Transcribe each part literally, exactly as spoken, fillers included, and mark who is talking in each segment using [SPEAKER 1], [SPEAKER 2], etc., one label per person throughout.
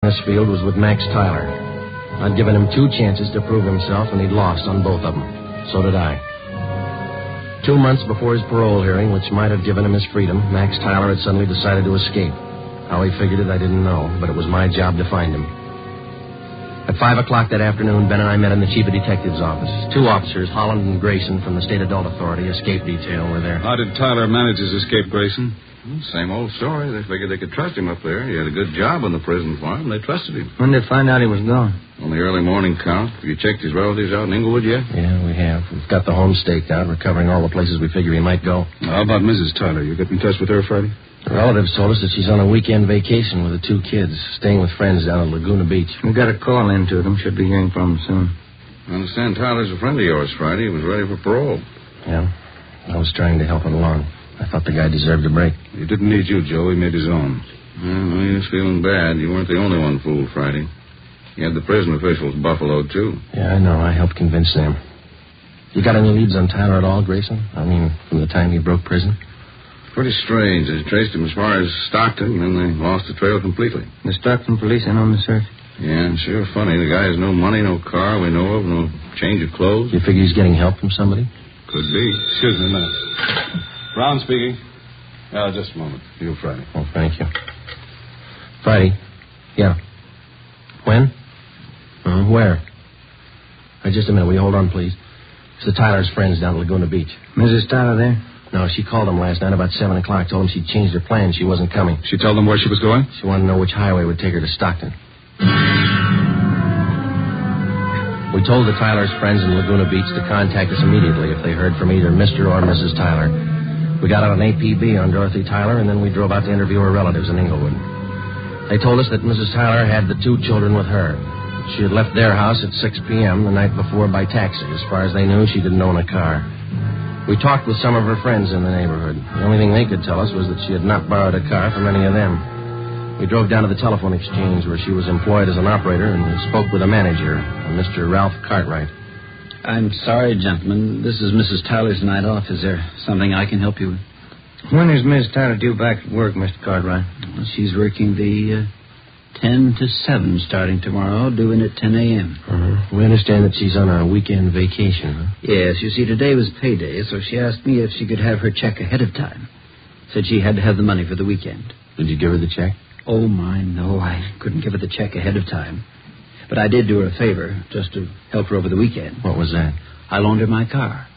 [SPEAKER 1] This field was with Max Tyler. I'd given him two chances to prove himself, and he'd lost on both of them. So did I. Two months before his parole hearing, which might have given him his freedom, Max Tyler had suddenly decided to escape. How he figured it, I didn't know, but it was my job to find him. At five o'clock that afternoon, Ben and I met in the chief of detective's office. Two officers, Holland and Grayson, from the State Adult Authority Escape Detail, were there.
[SPEAKER 2] How did Tyler manage his escape, Grayson?
[SPEAKER 3] Well, same old story. They figured they could trust him up there. He had a good job on the prison farm. They trusted him.
[SPEAKER 4] When did they find out he was gone?
[SPEAKER 3] On the early morning count. Have you checked his relatives out in Inglewood yet?
[SPEAKER 1] Yeah, we have. We've got the home staked out. We're covering all the places we figure he might go.
[SPEAKER 2] How about Missus Tyler? You get in touch with her, Friday?
[SPEAKER 1] The relatives told us that she's on a weekend vacation with the two kids, staying with friends down at Laguna Beach.
[SPEAKER 4] We got a call into them. Should be hearing from them soon.
[SPEAKER 3] I understand Tyler's a friend of yours, Friday. He was ready for parole.
[SPEAKER 1] Yeah. I was trying to help him along. I thought the guy deserved a break.
[SPEAKER 2] He didn't need you, Joe. He made his own.
[SPEAKER 3] Well, he was feeling bad. You weren't the only one fooled, Friday. You had the prison officials buffaloed, too.
[SPEAKER 1] Yeah, I know. I helped convince them. You got any leads on Tyler at all, Grayson? I mean, from the time he broke prison?
[SPEAKER 3] Pretty strange. They traced him as far as Stockton, and then they lost the trail completely.
[SPEAKER 4] The Stockton police in on the search?
[SPEAKER 3] Yeah, sure funny. The guy has no money, no car we know of, no change of clothes.
[SPEAKER 1] You figure he's getting help from somebody?
[SPEAKER 3] Could be.
[SPEAKER 2] Excuse me a minute. Brown speaking. Uh, just a moment. You, Friday.
[SPEAKER 1] Oh, thank you. Friday? Yeah. When? Uh, where? Uh, just a minute. Will you hold on, please? It's the Tyler's friends down at Laguna Beach.
[SPEAKER 4] Missus Tyler there?
[SPEAKER 1] No, she called him last night about seven o'clock. Told him she'd changed her plans. She wasn't coming.
[SPEAKER 2] She told them where she was going?
[SPEAKER 1] She wanted to know which highway would take her to Stockton. We told the Tyler's friends in Laguna Beach to contact us immediately if they heard from either Mister or Missus Tyler. We got out an A P B on Dorothy Tyler, and then we drove out to interview her relatives in Inglewood. They told us that Missus Tyler had the two children with her. She had left their house at six p.m. the night before by taxi. As far as they knew, she didn't own a car. We talked with some of her friends in the neighborhood. The only thing they could tell us was that she had not borrowed a car from any of them. We drove down to the telephone exchange where she was employed as an operator, and we spoke with a manager, a Mister Ralph Cartwright.
[SPEAKER 5] I'm sorry, gentlemen. This is Missus Tyler's night off. Is there something I can help you with?
[SPEAKER 4] When is Miss Tyler due back at work, Mister Cartwright?
[SPEAKER 5] Well, she's working the uh, ten to seven starting tomorrow, due in at ten a.m.
[SPEAKER 1] Uh-huh. We understand that she's on a weekend vacation, huh?
[SPEAKER 5] Yes, you see, today was payday, so she asked me if she could have her check ahead of time. Said she had to have the money for the weekend.
[SPEAKER 1] Did you give her the check?
[SPEAKER 5] Oh, my, no. I couldn't give her the check ahead of time. But I did do her a favor, just to help her over the weekend.
[SPEAKER 1] What was that?
[SPEAKER 5] I loaned her my car.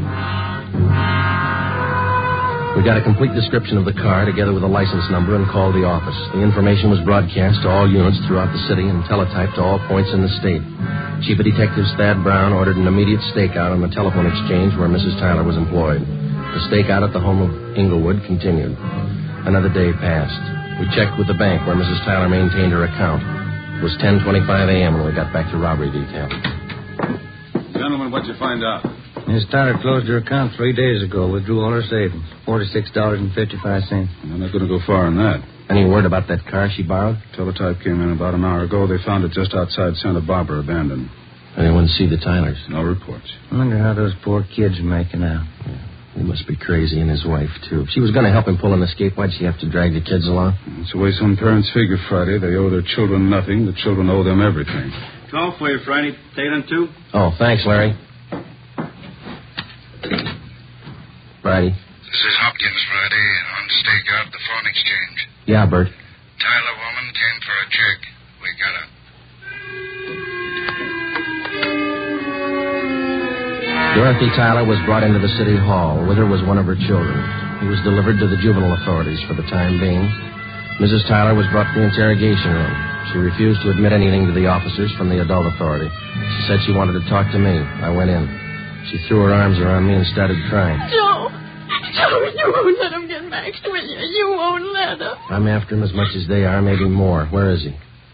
[SPEAKER 1] We got a complete description of the car together with a license number and called the office. The information was broadcast to all units throughout the city and teletyped to all points in the state. Chief of Detectives Thad Brown ordered an immediate stakeout on the telephone exchange where Missus Tyler was employed. The stakeout at the home of Inglewood continued. Another day passed. We checked with the bank where Missus Tyler maintained her account. It was ten twenty-five a.m. when we got back to robbery detail.
[SPEAKER 2] Gentlemen, what'd you find out?
[SPEAKER 4] Miss Tyler closed her account three days ago, withdrew all her savings, forty-six dollars and fifty-five cents.
[SPEAKER 2] I'm not going to go far on that.
[SPEAKER 1] Any word about that car she borrowed?
[SPEAKER 2] Teletype came in about an hour ago. They found it just outside Santa Barbara, abandoned.
[SPEAKER 1] Anyone see the Tylers?
[SPEAKER 2] No reports.
[SPEAKER 4] I wonder how those poor kids are making out.
[SPEAKER 1] Yeah. He must be crazy, and his wife, too. If she was going to help him pull an escape, why'd she have to drag the kids along?
[SPEAKER 2] It's the way some parents figure, Friday. They owe their children nothing. The children owe them everything.
[SPEAKER 6] twelve for you, Friday. Take it on two.
[SPEAKER 1] Oh, thanks, Larry. Friday.
[SPEAKER 7] This is Hopkins, Friday, on stakeout at the phone exchange.
[SPEAKER 1] Yeah, Bert.
[SPEAKER 7] Tyler woman came for a check. We got her.
[SPEAKER 1] Dorothy Tyler was brought into the city hall. With her was one of her children. He was delivered to the juvenile authorities for the time being. Missus Tyler was brought to the interrogation room. She refused to admit anything to the officers from the adult authority. She said she wanted to talk to me. I went in. She threw her arms around me and started crying.
[SPEAKER 8] Joe! Joe, you won't let him get Max, will you? You won't let him.
[SPEAKER 1] I'm after him as much as they are, maybe more. Where is he?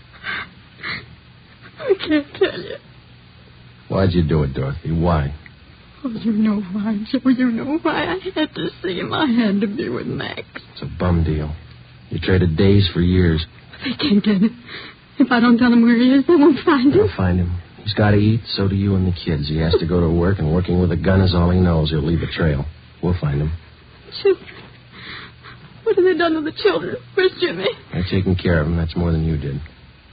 [SPEAKER 8] I can't tell you.
[SPEAKER 1] Why'd you do it, Dorothy? Why?
[SPEAKER 8] Oh, you know why, Joe. You know why. I had to see him. I had to be with Max.
[SPEAKER 1] It's a bum deal. You traded days for years.
[SPEAKER 8] They can't get it. If I don't tell them where he is, they won't find him.
[SPEAKER 1] They'll find him. He's got to eat, so do you and the kids. He has to go to work, and working with a gun is all he knows. He'll leave a trail. We'll find him.
[SPEAKER 8] Children. What have they done to the children? Where's Jimmy?
[SPEAKER 1] I've taken care of him. That's more than you did.